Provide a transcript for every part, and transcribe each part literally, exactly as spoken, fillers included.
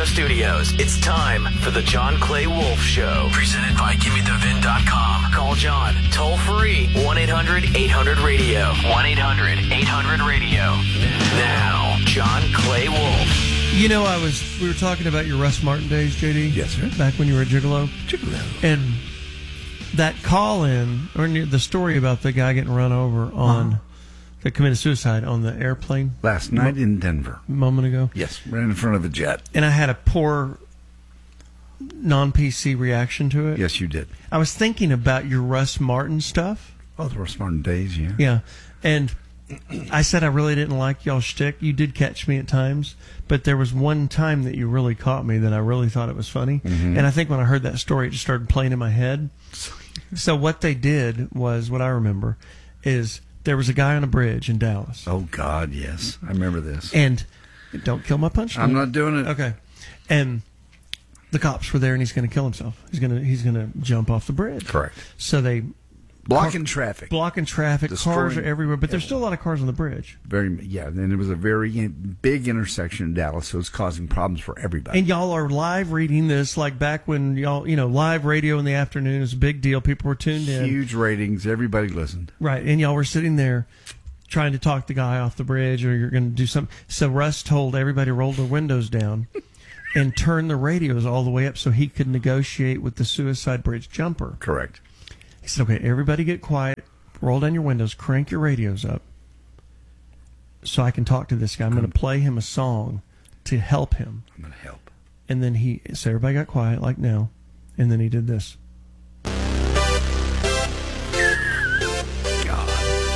Studios. It's time for the John Clay Wolf Show. Presented by Give Me The Vin dot com. Call John toll free one eight hundred eight hundred radio. one eight hundred eight hundred radio. Now, John Clay Wolf. You know, I was we were talking about your Russ Martin days, J D. Yes, sir. Back when you were a Gigolo. Gigolo. And that call-in, or the story about the guy getting run over on, uh-huh. that committed suicide on the airplane. Last night mo- in Denver. A moment ago. Yes, right in front of a jet. And I had a poor non-P C reaction to it. Yes, you did. I was thinking about your Russ Martin stuff. Oh, the Russ Martin days, yeah. Yeah. And I said I really didn't like y'all's shtick. You did catch me at times, but there was one time that you really caught me that I really thought it was funny. Mm-hmm. And I think when I heard that story, it just started playing in my head. So what they did was, what I remember, is there was a guy on a bridge in Dallas. Oh, God, yes. I remember this. And don't kill my punchline. I'm not doing it. Okay. And the cops were there, and he's going to kill himself. He's going to he's going to jump off the bridge. Correct. So they... Blocking car, traffic. Blocking traffic. Destroying, cars are everywhere, but there's still a lot of cars on the bridge. Very, yeah. And it was a very big intersection in Dallas, so it's causing problems for everybody. And y'all are live reading this, like back when y'all, you know, live radio in the afternoon is a big deal. People were tuned in. Huge ratings. Everybody listened. Right. And y'all were sitting there trying to talk the guy off the bridge, or you're going to do something. So Russ told everybody to roll their windows down and turn the radios all the way up so he could negotiate with the suicide bridge jumper. Correct. He said, okay, everybody get quiet, roll down your windows, crank your radios up so I can talk to this guy. I'm going to play him a song to help him. I'm going to help. And then he, so everybody got quiet like now, and then he did this. God.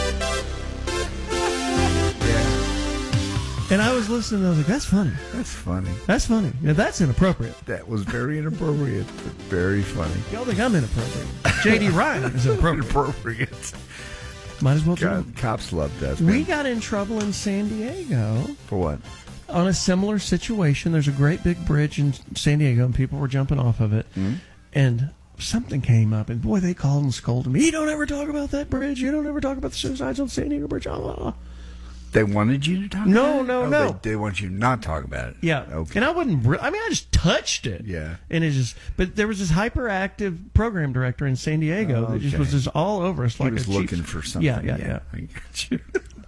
Yeah. And I was listening, and I was like, that's funny. That's funny. That's funny. Now, that's inappropriate. That was very inappropriate, but very funny. Y'all think I'm inappropriate. J D Ryan is inappropriate. Inappropriate. Might as well God, do. Cops loved us. We got in trouble in San Diego. For what? On a similar situation. There's a great big bridge in San Diego, and people were jumping off of it. Mm-hmm. And something came up, and boy, they called and scolded me. You don't ever talk about that bridge. You don't ever talk about the suicides on San Diego Bridge. Oh. They wanted you to talk no, about it? No, no, oh, no. They, they want you to not talk about it. Yeah. Okay. And I wouldn't, I mean, I just touched it. Yeah. And it just, but there was this hyperactive program director in San Diego oh, okay. that just was just all over us. He like was a looking cheap, for something. Yeah, yeah, yeah. I got you.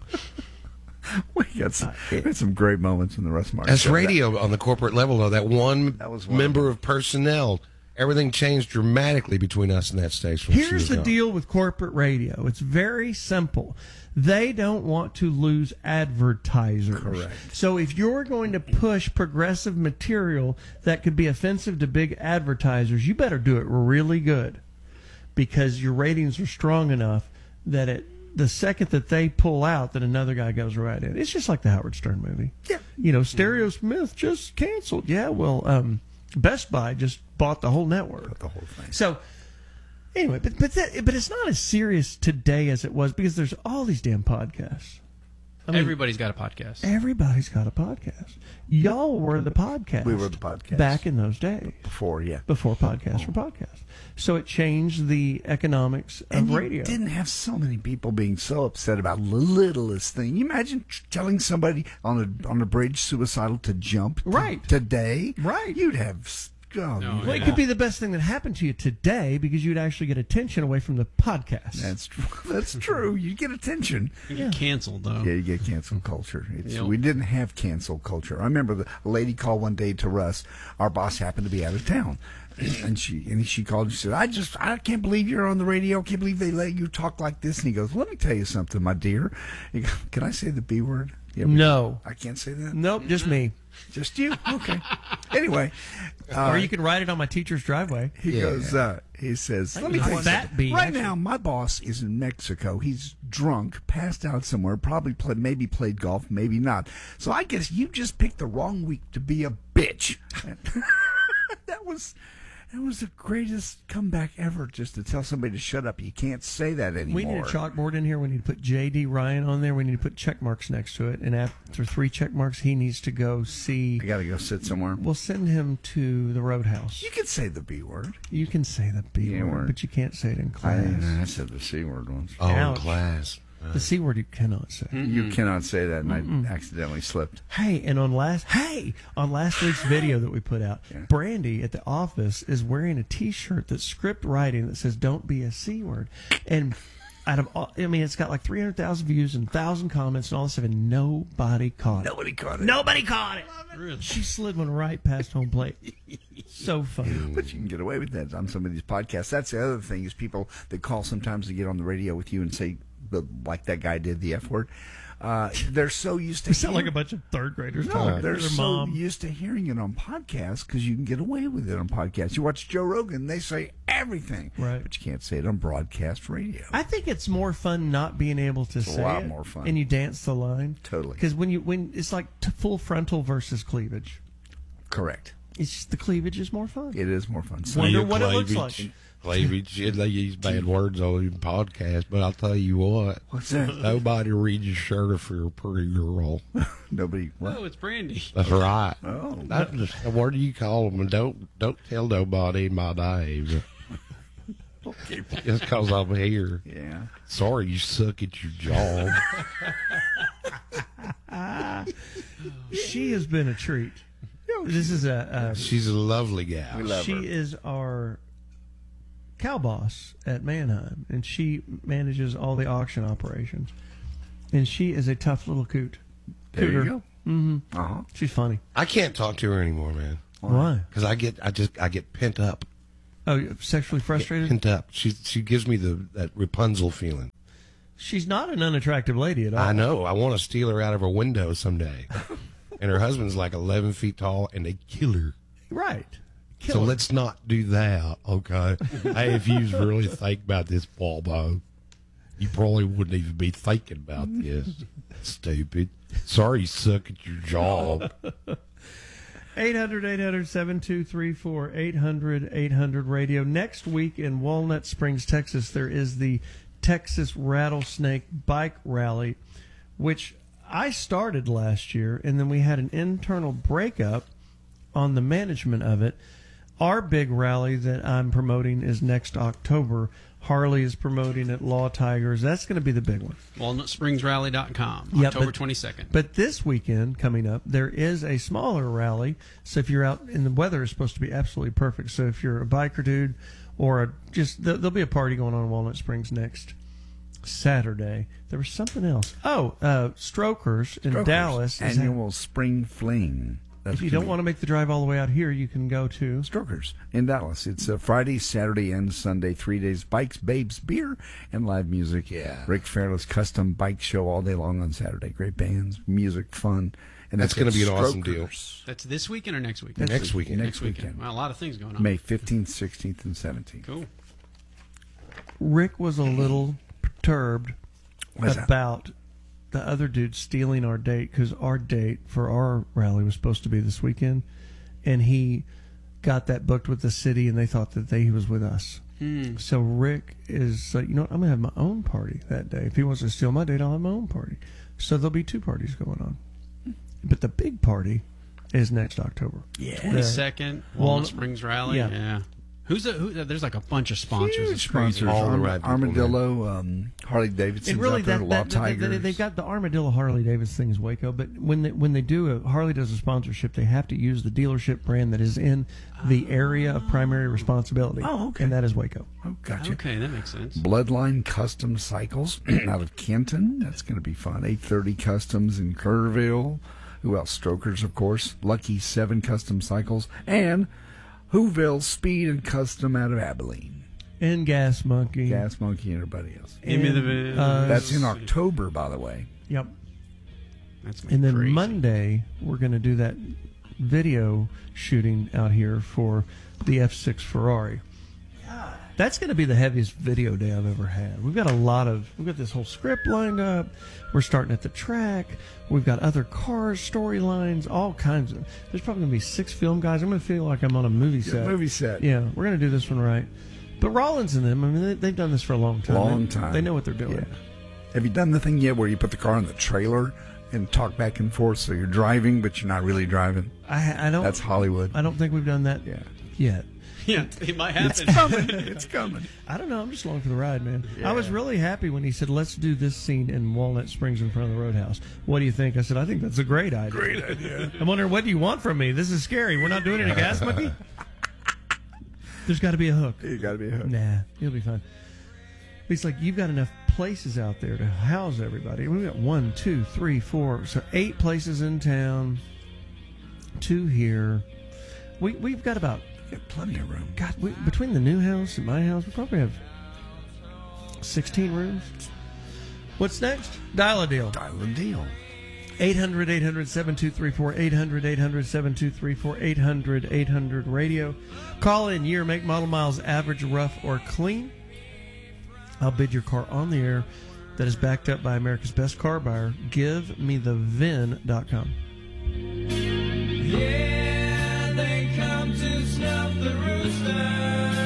we got some, we had some great moments in the Russ Martin. That's show. radio that, on the corporate level, though. That one, that was one member of, of personnel. Everything changed dramatically between us and that station. Here's the deal with corporate radio. It's very simple. They don't want to lose advertisers. Correct. So if you're going to push progressive material that could be offensive to big advertisers, you better do it really good, because your ratings are strong enough that it the second that they pull out, that another guy goes right in. It's just like the Howard Stern movie. Yeah. You know, Stereo Smith just canceled. Yeah, well, um, Best Buy just bought the whole network. Bought the whole thing. So anyway, but but that, but it's not as serious today as it was, because there's all these damn podcasts. I mean, everybody's got a podcast. Everybody's got a podcast. Y'all were the podcast. We were the podcast. Back in those days. Before, yeah. Before podcasts were podcasts. So it changed the economics of and you radio. Didn't have so many people being so upset about the littlest thing. You imagine t- telling somebody on a on a bridge suicidal to jump t- right today? Right. You'd have... Oh, no, well, yeah. it could be the best thing that happened to you today, because you'd actually get attention away from the podcast. That's true. That's true. You get attention. You get canceled, though. Yeah, you get cancel culture. It's, yep. We didn't have cancel culture. I remember the a lady called one day to Russ. Our boss happened to be out of town, and she and she called and she said, "I just I can't believe you're on the radio. I can't believe they let you talk like this." And he goes, "Let me tell you something, my dear. He goes, can I say the B word?" Yeah, no, I can't say that. Nope, just me. Just you? Okay. Anyway. Uh, or you can write it on my teacher's driveway. He yeah. goes, uh, he says, let me tell you that be right actually. now, my boss is in Mexico. He's drunk, passed out somewhere, probably play, maybe played golf, maybe not. So I guess you just picked the wrong week to be a bitch. That was... That was the greatest comeback ever, just to tell somebody to shut up. You can't say that anymore. We need a chalkboard in here. We need to put J D Ryan on there. We need to put check marks next to it. And after three check marks, he needs to go see... I got to go sit somewhere. We'll send him to the Roadhouse. You can say the B word. You can say the B yeah, word, word, but you can't say it in class. I, I said the C word once. Oh, Ouch. in class. The C word you cannot say. You cannot say that, and I accidentally slipped. Hey, and on last hey on last week's video that we put out, Yeah. Brandy at the office is wearing a T-shirt that's script writing that says "Don't be a C word," and out of all, I mean, it's got like three hundred thousand views and thousand comments and all this stuff, and nobody caught it. Nobody caught it. Nobody caught it. Really? She slid one right past home plate. So funny. But you can get away with that on some of these podcasts. That's the other thing is people that call sometimes to get on the radio with you and say, the, like that guy did, the F word. Uh, they're so used to We sound like hearing- a bunch of third graders No, talking they're to their so mom. used to hearing it on podcasts because you can get away with it on podcasts. You watch Joe Rogan, they say everything. Right. But you can't say it on broadcast radio. I think it's more fun not being able to a say lot it, more fun. and you dance the line. Totally. Because when you when it's like t- full frontal versus cleavage. Correct. It's just the cleavage is more fun. It is more fun. So Wonder Yeah, what it looks cleavage. like. Cleavage. Yeah, they use bad words on the podcast, but I'll tell you what. what's that? Nobody reads your shirt if you're a pretty girl. Nobody. What? Oh, it's Brandy. That's right. Oh. That's just, what do you call them? And don't don't tell nobody my name. Just because I'm here. Yeah. Sorry, you suck at your job. She has been a treat. This is a, a She's a lovely gal. We love she her. is our cow boss at Mannheim, and she manages all the auction operations. And she is a tough little coot. There you Cooter. go. Mm-hmm. Uh-huh. She's funny. I can't talk to her anymore, man. Why? Because I get, I just, I get pent up. Oh, you're sexually frustrated? Pent up. She, she gives me the that Rapunzel feeling. She's not an unattractive lady at all. I know. I want to steal her out of her window someday. And her husband's like eleven feet tall, and they kill her. Right. Kill So her. let's not do that, okay? Hey, if you was really think about this, Bobo, you probably wouldn't even be thinking about this. Stupid. Sorry you suck at your job. eight hundred, eight hundred, seven two three four, eight hundred, eight hundred radio. Next week in Walnut Springs, Texas, there is the Texas Rattlesnake Bike Rally, which I started last year, and then we had an internal breakup on the management of it. Our big rally that I'm promoting is next October. Harley is promoting at Law Tigers. That's going to be the big one. walnut springs rally dot com, Yeah, October but- twenty-second. But this weekend coming up, there is a smaller rally. So if you're out, and the weather is supposed to be absolutely perfect. So if you're a biker dude, or a, just there- there'll be a party going on in Walnut Springs next Saturday. There was something else. Oh, uh, Strokers in Strokers, Dallas. is ha- Annual Spring Fling. That's if you don't want to make the drive all the way out here, you can go to. Strokers in Dallas. It's a Friday, Saturday, and Sunday. Three days. Bikes, babes, beer, and live music. Yeah. Rick Fairless custom bike show all day long on Saturday. Great bands, music, fun. And That's at gonna be an awesome deal. Strokers. That's this weekend or next weekend? That's Next the- weekend. Next weekend. Well, a lot of things going on. May fifteenth, sixteenth, and seventeenth. Cool. Rick was a little perturbed What's that? about the other dude stealing our date because our date for our rally was supposed to be this weekend, and he got that booked with the city, and they thought that they, he was with us. Hmm. So Rick is like, you know what, I'm gonna have my own party that day. If he wants to steal my date, I'll have my own party. So there'll be two parties going on, but the big party is next October. Yeah. twenty-second, Well, Walnut Springs rally. yeah. Yeah. Who's the, who? There's like a bunch of sponsors. Huge It's crazy. sponsors. All the Arm- right people, Armadillo, um, Harley Davidson, And really, that, Law that, that, Tigers. they, they've got the Armadillo Harley Davidson thing is Waco, but when they, when they do a Harley does a sponsorship, they have to use the dealership brand that is in the area of primary responsibility. Oh, okay. And that is Waco. Oh, gotcha. Okay, that makes sense. Bloodline Custom Cycles out of Kenton. That's going to be fun. eight thirty Customs in Kerrville. Who else? Strokers, of course. Lucky seven Custom Cycles. And Whoville Speed and Custom out of Abilene. And Gas Monkey. Gas Monkey and everybody else. Give me the And, biz. uh, That's in October, by the way. Yep. That's And then crazy. Monday, we're going to do that video shooting out here for the F six Ferrari. That's going to be the heaviest video day I've ever had. We've got a lot of, we've got this whole script lined up. We're starting at the track. We've got other cars, storylines, all kinds of. There's probably going to be six film guys. I'm going to feel like I'm on a movie set. movie set. Yeah, we're going to do this one right. But Rollins and them, I mean, they, they've done this for a long time. Long They- time. They know what they're doing. Yeah. Have you done the thing yet where you put the car in the trailer and talk back and forth so you're driving, but you're not really driving? I, I don't. That's Hollywood. I don't think we've done that Yeah. yet. Yeah, it might happen. Coming. It's coming. I don't know. I'm just along for the ride, man. I was really happy when he said, let's do this scene in Walnut Springs in front of the Roadhouse. What do you think? I said, I think that's a great idea. Great idea. I'm wondering, what do you want from me? This is scary. We're not doing any gas monkey? There's got to be a hook. You got to be a hook. Nah, he'll be fine. He's like, you've got enough places out there to house everybody. We've got one, two, three, four, so eight places in town, two here. We, we've got about... You got plenty of room. God, we, between the new house and my house, we probably have sixteen rooms. What's next? Dial a deal. Dial a deal. eight hundred, eight hundred, seven two three four, eight hundred, eight hundred, seven two three four, eight hundred, eight hundred radio. Call in year, make, model, miles, average, rough, or clean. I'll bid your car on the air. That is backed up by America's best car buyer. Give me the V I N dot com. Yeah, they come to snuff the rooster.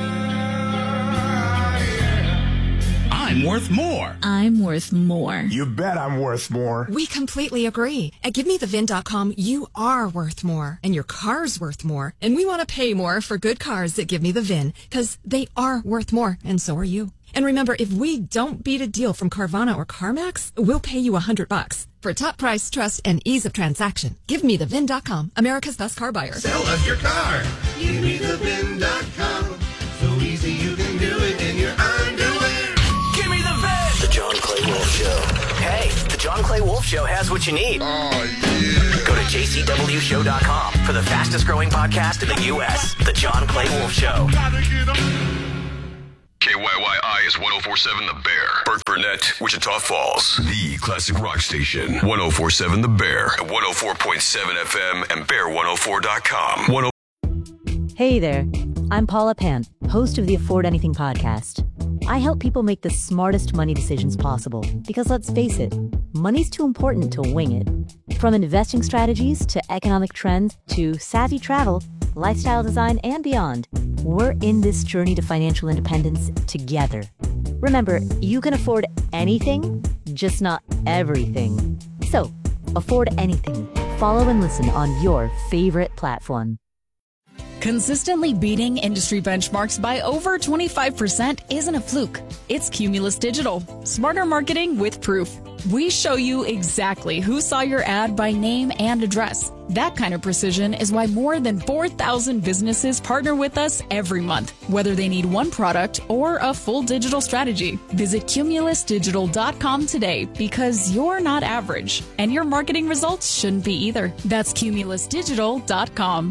I'm worth more. I'm worth more. You bet I'm worth more. We completely agree. At give me the V I N dot com, you are worth more, and your car's worth more. And we want to pay more for good cars at Give Me the V I N, because they are worth more, and so are you. And remember, if we don't beat a deal from Carvana or CarMax, we'll pay you a hundred bucks. For top price, trust, and ease of transaction, give me the V I N dot com, America's best car buyer. Sell us your car. Give me the V I N dot com. So easy you can do it in your underwear. Give me the V I N. The John Clay Wolf Show. Hey, the John Clay Wolf Show has what you need. Oh, yeah. Go to j c w show dot com for the fastest growing podcast in the U S. The John Clay Wolf Show. Gotta get on. K Y Y I is one oh four point seven The Bear. Burt Burnett, Wichita Falls. The classic rock station. one oh four point seven The Bear. At one oh four point seven F M and bear one oh four dot com. Hey there. I'm Paula Pan, host of the Afford Anything podcast. I help people make the smartest money decisions possible because, let's face it, money's too important to wing it. From investing strategies to economic trends to savvy travel, lifestyle design, and beyond, we're in this journey to financial independence together. Remember, you can afford anything, just not everything. So, afford anything. Follow and listen on your favorite platform. Consistently beating industry benchmarks by over twenty-five percent isn't a fluke. It's Cumulus Digital. Smarter marketing with proof. We show you exactly who saw your ad by name and address. That kind of precision is why more than four thousand businesses partner with us every month, whether they need one product or a full digital strategy. Visit cumulus digital dot com today because you're not average, and your marketing results shouldn't be either. That's cumulus digital dot com.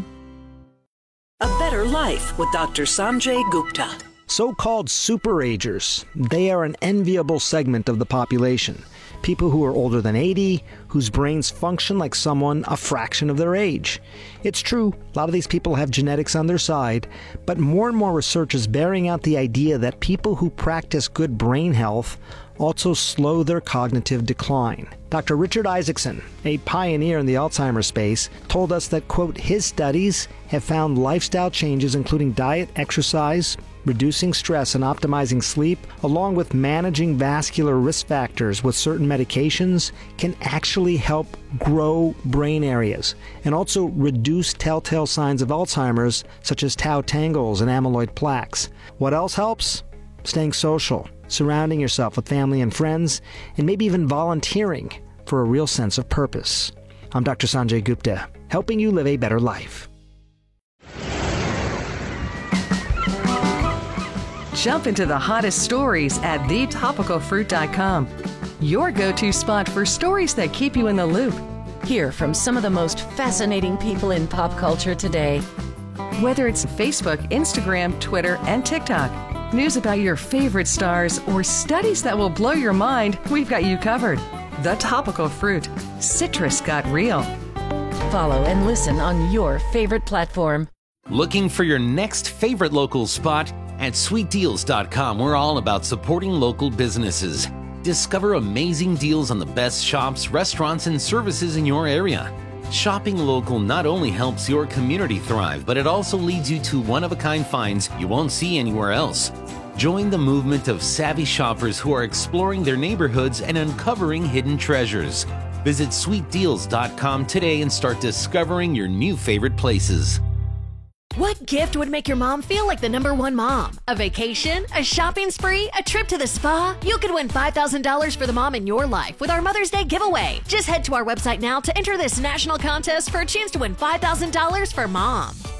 A Better Life with Doctor Sanjay Gupta. So-called superagers. They are an enviable segment of the population. People who are older than eighty, whose brains function like someone a fraction of their age. It's true, a lot of these people have genetics on their side, but more and more research is bearing out the idea that people who practice good brain health also slow their cognitive decline. Doctor Richard Isaacson, a pioneer in the Alzheimer's space, told us that, quote, his studies have found lifestyle changes including diet, exercise, reducing stress, and optimizing sleep, along with managing vascular risk factors with certain medications, can actually help grow brain areas and also reduce telltale signs of Alzheimer's, such as tau tangles and amyloid plaques. What else helps? Staying social, surrounding yourself with family and friends, and maybe even volunteering for a real sense of purpose. I'm Doctor Sanjay Gupta, helping you live a better life. Jump into the hottest stories at the topical fruit dot com. Your go-to spot for stories that keep you in the loop. Hear from some of the most fascinating people in pop culture today. Whether it's Facebook, Instagram, Twitter, and TikTok, news about your favorite stars, or studies that will blow your mind, we've got you covered. The Topical Fruit. Citrus got real. Follow and listen on your favorite platform. Looking for your next favorite local spot? At sweet deals dot com, we're all about supporting local businesses. Discover amazing deals on the best shops, restaurants, and services in your area. Shopping local not only helps your community thrive, but it also leads you to one-of-a-kind finds you won't see anywhere else. Join the movement of savvy shoppers who are exploring their neighborhoods and uncovering hidden treasures. Visit sweet deals dot com today and start discovering your new favorite places. What gift would make your mom feel like the number one mom? A vacation? A shopping spree? A trip to the spa? You could win five thousand dollars for the mom in your life with our Mother's Day giveaway. Just head to our website now to enter this national contest for a chance to win five thousand dollars for mom.